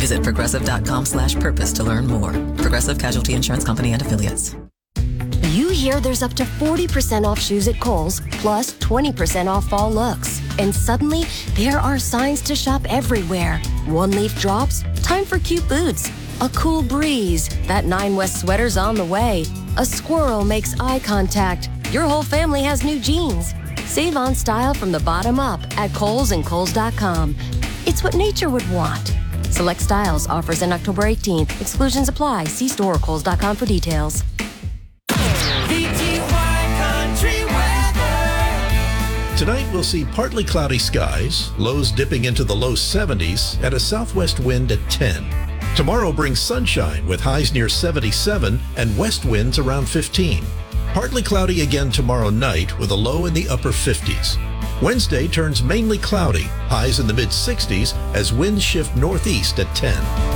Visit progressive.com/purpose to learn more. Progressive Casualty Insurance Company and Affiliates. You hear there's up to 40% off shoes at Kohl's, plus 20% off fall looks. And suddenly, there are signs to shop everywhere. One leaf drops, time for cute boots. A cool breeze, that 9 West sweater's on the way. A squirrel makes eye contact. Your whole family has new jeans. Save on style from the bottom up at Kohl's and Kohl's.com. It's what nature would want. Select styles, offers in October 18th. Exclusions apply. See store or Kohl's.com for details. Tonight we'll see partly cloudy skies, lows dipping into the low 70s, and a southwest wind at 10. Tomorrow brings sunshine with highs near 77 and west winds around 15. Partly cloudy again tomorrow night with a low in the upper 50s. Wednesday turns mainly cloudy, highs in the mid 60s as winds shift northeast at 10.